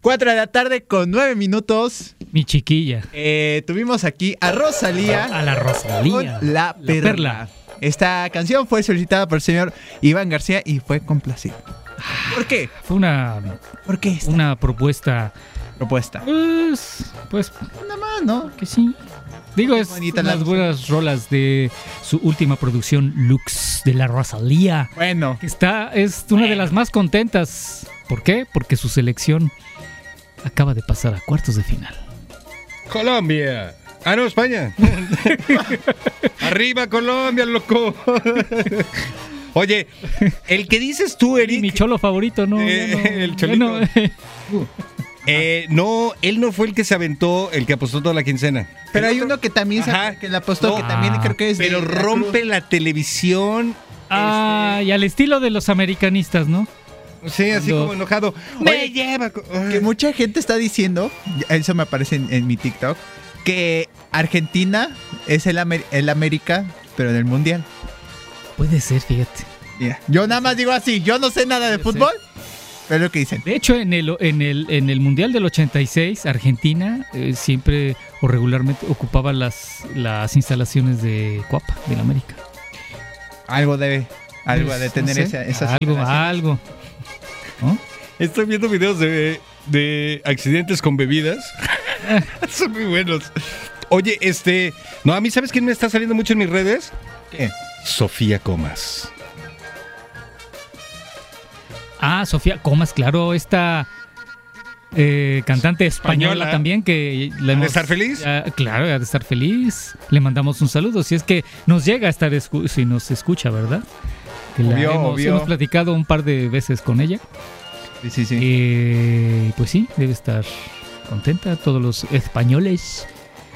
4 de la tarde con 9 minutos. Mi chiquilla. Tuvimos aquí a Rosalía. A la Rosalía. Con La Perla. Esta canción fue solicitada por el señor Iván García y fue complacida. ¿Por qué? Fue una propuesta. Pues nada más, ¿no? Que sí. Digo, es bonita las buenas rolas de su última producción, Lux, de la Rosalía. Bueno. Que es una de las más contentas. ¿Por qué? Porque su selección acaba de pasar a cuartos de final. Colombia. Ah, no, España. Arriba Colombia, loco. Oye, el que dices tú, Eric. Mi cholo favorito, ¿no? El cholito. No, él no fue el que se aventó, el que apostó toda la quincena. Pero hay uno que también que le apostó, que también creo que es. Pero rompe la televisión. Y al estilo de los americanistas, ¿no? Sí, así como enojado. Me lleva. Que mucha gente está diciendo, eso me aparece en mi TikTok, que Argentina es el América, pero en el Mundial. Puede ser, fíjate. Yeah. Yo nada más digo así, yo no sé nada de fútbol, pero es lo que dicen. De hecho, en el Mundial del 86, Argentina siempre o regularmente ocupaba las instalaciones de Cuapa, del América. Algo debe tener no sé, esas algo. ¿No? Estoy viendo videos de accidentes con bebidas. Son muy buenos. Oye, no, a mí, ¿sabes quién me está saliendo mucho en mis redes? ¿Qué? Sofía Comas. Sofía Comas, claro, esta cantante española también que la hemos, ¿de estar feliz? Claro, de estar feliz. Le mandamos un saludo, si es que nos llega a estar, si nos escucha, ¿verdad? Que hemos platicado un par de veces con ella. Sí. Pues sí, debe estar contenta. Todos los españoles.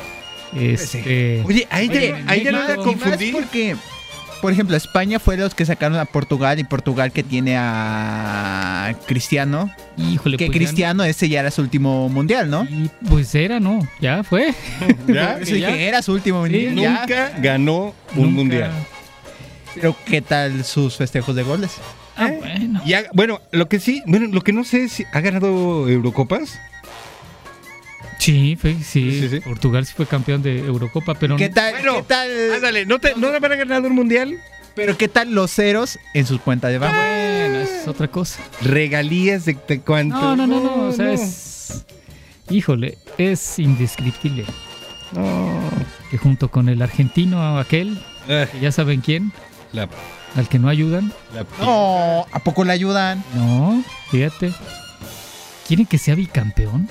Oye, a ella no la confundí. Porque, por ejemplo, España fue los que sacaron a Portugal, y Portugal que tiene a Cristiano. Híjole, que pues Cristiano, ese ya era su último mundial, ¿no? Y pues no, ya fue. ¿Ya? Eso dije, era su último mundial. Nunca ganó un mundial. Pero ¿qué tal sus festejos de goles? Bueno. Lo que no sé es si ha ganado Eurocopas. Sí. Portugal sí fue campeón de Eurocopa, pero ¿Qué tal? Ándale, ¿no habrá ganado un mundial? Pero ¿qué tal los ceros en sus cuentas de banco? Bueno, es otra cosa. Regalías de cuánto. No, o sea, es... Híjole, es indescriptible. Que junto con el argentino aquel, que ya saben quién, al que no ayudan. No, ¿a poco le ayudan? No, fíjate. ¿Quieren que sea bicampeón?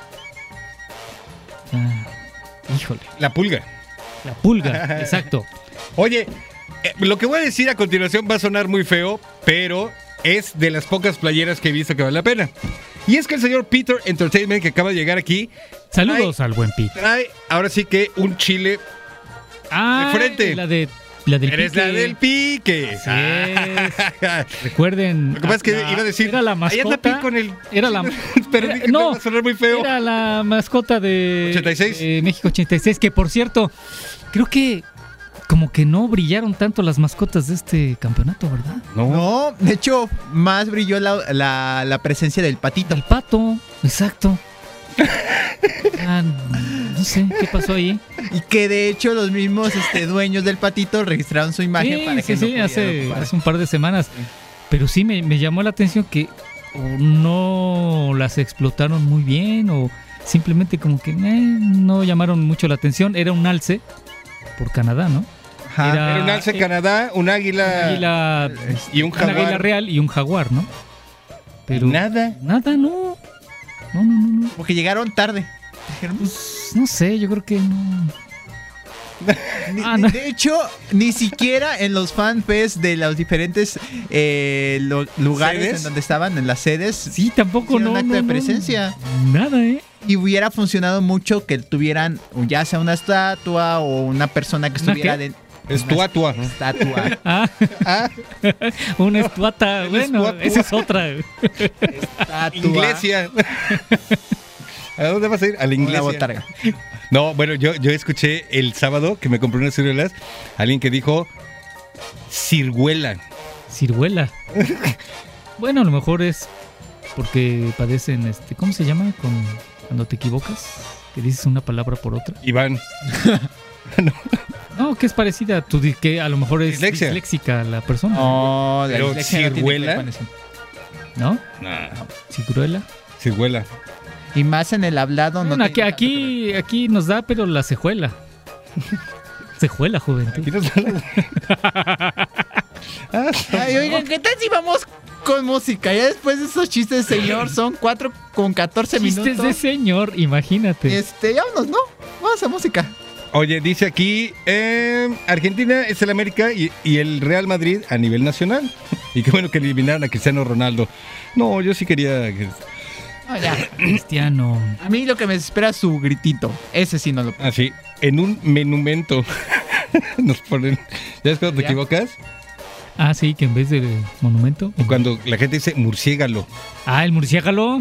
Híjole. La pulga, exacto. Oye, lo que voy a decir a continuación va a sonar muy feo, pero es de las pocas playeras que he visto que vale la pena. Y es que el señor Peter Entertainment, que acaba de llegar aquí, saludos al buen Peter, trae ahora sí que un chile de frente. La del Eres pique. la del pique. Recuerden. Lo que pasa es que iba a decir. Era la mascota. Era la pero dije, no, va a sonar muy feo. Era la mascota de 86. De México 86. Que por cierto, creo que como que no brillaron tanto las mascotas de este campeonato, ¿verdad? No, de hecho, más brilló la presencia del patito. El pato, exacto. No sé qué pasó ahí. Y que de hecho los mismos dueños del patito registraron su imagen para que no hace un par de semanas. Pero sí me llamó la atención que no las explotaron muy bien o simplemente como que no llamaron mucho la atención. Era un alce por Canadá, ¿no? Era un alce Canadá, un águila y un jaguar. Un águila real y un jaguar, ¿no? Pero nada, no. Porque llegaron tarde. Pues, no sé, yo creo que no. De hecho, ni siquiera en los fanfests de los diferentes lugares ¿sedes? En donde estaban, en las sedes. Sí, tampoco un acto de presencia. Nada, Y hubiera funcionado mucho que tuvieran ya sea una estatua o una persona que estuviera dentro. Estatua. Una estuata. Bueno, esa es otra. Estatua. Iglesia. ¿A dónde vas a ir? A la iglesia. La botarga. No, bueno, yo escuché el sábado que me compré unas ciruelas, alguien que dijo ciruela. Bueno, a lo mejor es porque padecen, ¿cómo se llama? Cuando te equivocas, que dices una palabra por otra. Iván. No, que es parecida, que a lo mejor es Dislexia. disléxica la persona. No, Pero dislexia no tiene ciruela. que ver con eso. ¿No? Nah, ¿Ciruela? ciruela. Y más en el hablado. Bueno, no tiene tanto que ver. aquí nos da, pero la cejuela. Cejuela, juventud. Aquí nos da Ay, oigan, ¿qué tal si vamos con música? Ya después de esos chistes, señor, son 4 con 14 Chistes minutos. de señor, imagínate. Ya vámonos, ¿no? Vamos a música. Oye, dice aquí, Argentina es el América y el Real Madrid a nivel nacional. Y qué bueno que eliminaron a Cristiano Ronaldo. No, yo sí quería... No, ya. Cristiano. A mí lo que me espera es su gritito. Ese sí no lo puedo. Así, en un monumento. Nos ponen... ¿Ya ves cuando te ¿Ya? equivocas? Ah, sí, que en vez de monumento. O cuando la gente dice murciégalo. Ah, el murciélago.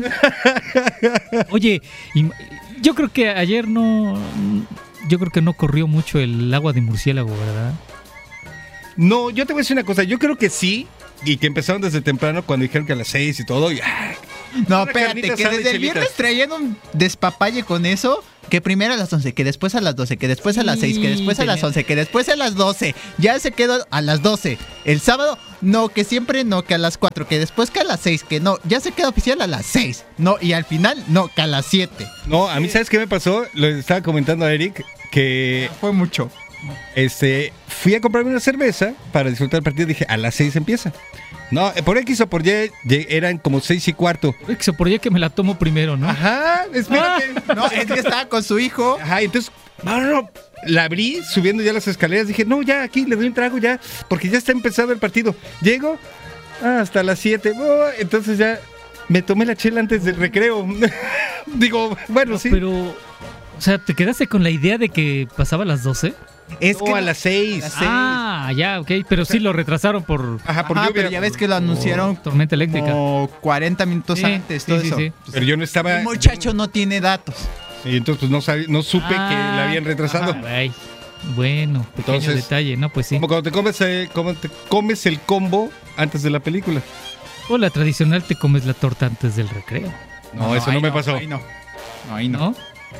Oye, yo creo que ayer no... Yo creo que no corrió mucho el agua de murciélago, ¿verdad? No, yo te voy a decir una cosa. Yo creo que sí. Y que empezaron desde temprano cuando dijeron que a las 6 y todo. Y, No, Una espérate, carnita que asada y desde el chelitas. viernes traían un despapalle con eso. Que primero a las 11, que después a las 12, que después a las 6, que después a las 11, que después a las 12. Ya se quedó a las 12. El sábado, no, que siempre no, que a las 4, que después que a las 6, que no. Ya se queda oficial a las 6. No, y al final, no, que a las 7. no, a mí, ¿sabes qué me pasó? Lo estaba comentando a Eric que Fue mucho. fui a comprarme una cerveza para disfrutar el partido. Dije, a las 6 empieza. No, por X o por Y eran como 6:15. Por ya que me la tomo primero, ¿no? Ajá, espérate. No, es que estaba con su hijo. Ajá, entonces, no, la abrí subiendo ya las escaleras. Dije, no, ya aquí le doy un trago ya, porque ya está empezando el partido. Llego hasta las 7. Entonces ya me tomé la chela antes del recreo. Digo, bueno, sí. Pero, o sea, ¿te quedaste con la idea de que pasaba a las 12? Es No, que a las 6. Ah, ya, ok. Pero sí lo retrasaron por Ajá, por Ajá, lluvia. pero ya ves que lo anunciaron tormenta eléctrica. como 40 minutos Sí, antes, sí, todo sí, eso. sí. Pero yo no estaba. El muchacho no tiene datos. Y entonces pues no supe que la habían retrasado. Ay, bueno, pequeño Entonces, detalle, ¿no? Pues sí. Como cuando te comes el combo antes de la película. O la tradicional te comes la torta antes del recreo, No, eso no ahí me pasó. Ahí no. No, ahí no. ¿no?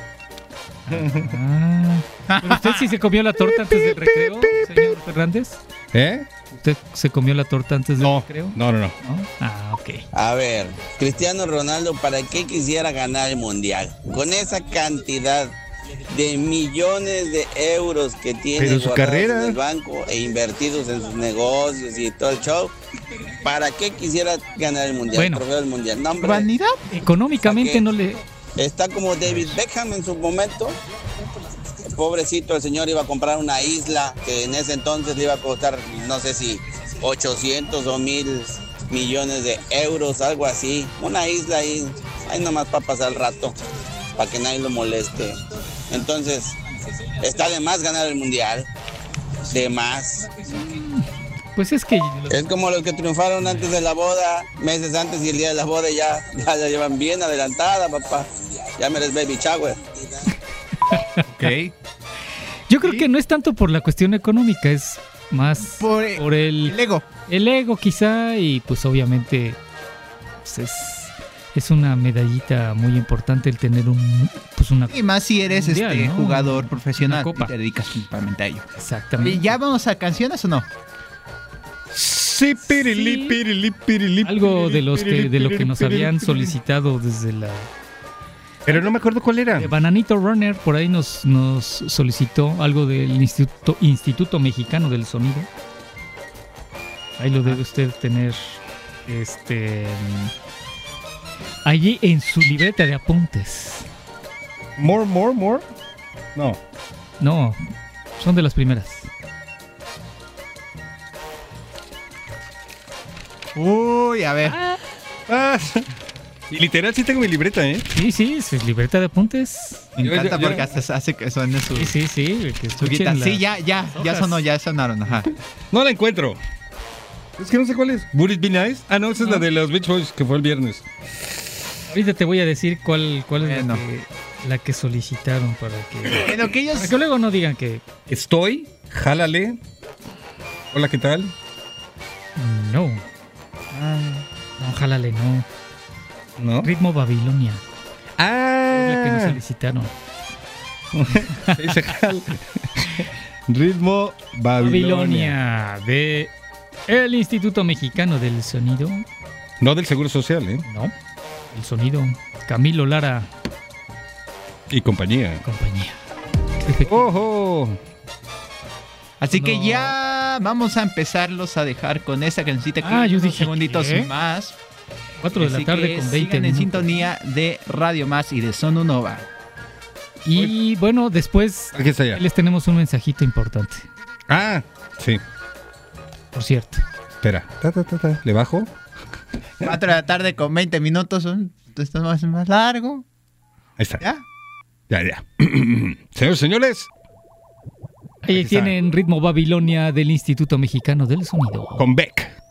Ah, ¿pero usted sí se comió la torta antes del recreo, señor Fernández? ¿Eh? ¿Usted se comió la torta antes del No, recreo? no. ¿No? Ah, ok. A ver, Cristiano Ronaldo, ¿para qué quisiera ganar el Mundial? Con esa cantidad de millones de euros que tiene Pero su guardados carrera. en el banco e invertidos en sus negocios y todo el show, ¿para qué quisiera ganar el Mundial? Bueno. El trofeo del Mundial. No, hombre, ¿Vanidad? Económicamente ¿Para qué? no le... está como David Beckham en su momento. Pobrecito, el señor iba a comprar una isla que en ese entonces le iba a costar, no sé si 800 o 1000 millones de euros, algo así. Una isla ahí nomás para pasar el rato, para que nadie lo moleste. Entonces, está de más ganar el mundial. De más. Pues es que... Es como los que triunfaron antes de la boda, meses antes, y el día de la boda ya la llevan bien adelantada, papá. Ya me eres baby shower. Ok. Yo creo que no es tanto por la cuestión económica, es más Por el el ego. ego quizá, y pues obviamente pues es una medallita muy importante el tener una... Y más si eres Mundial, ¿no? jugador profesional Una copa. y te dedicas principalmente a ello. Exactamente. ¿Y ya vamos a canciones o no? Sí, pirili, Sí. pirili, pirili, Algo de pirili, lo que nos pirili, habían pirili. solicitado desde la... Pero no me acuerdo cuál era. Bananito Runner por ahí nos solicitó algo del Instituto Mexicano del Sonido. Ahí lo debe usted tener allí en su libreta de apuntes. More. No. No, son de las primeras. Uy, a ver. Ah, y literal sí tengo mi libreta, ¿eh? Sí, su libreta de apuntes. Me encanta ya. porque hasta hace que suene su Sí, que su guitarra. escuchen Sí, la- ya hojas. sonó, ya sonaron, ajá. No la encuentro. Es que no sé cuál es. Would it be nice? Ah, no, esa es la de los Beach Boys que fue el viernes. Ahorita te voy a decir cuál es Bueno. la que solicitaron para que En lo que ellos... para que luego no digan que Estoy, jálale. Hola, ¿qué tal? no. No, jálale, no. ¿No? Ritmo Babilonia. La que nos Ah, solicitaron. ese jal. Ritmo Babilonia. Babilonia de el Instituto Mexicano del Sonido. No del Seguro Social, ¿eh? No, el sonido. Camilo Lara, Y compañía. compañía. ¡Ojo! Así que No. ya vamos a empezarlos a dejar con esta cancioncita que Ah, yo unos dije, segunditos ¿qué? más. 4 de la Así tarde que con 20 sigan en minutos. sintonía de Radio Más y de Sono Nova. Y bueno, después Aquí está ya. les tenemos un mensajito importante, Ah, sí. por cierto. Espera. ¿Le bajo? 4 de la tarde con 20 minutos. Esto es más largo. Ahí está. ¿Ya? Ya. Señores, señores, Ahí Aquí está. tienen Ritmo Babilonia del Instituto Mexicano del Sonido. con Beck.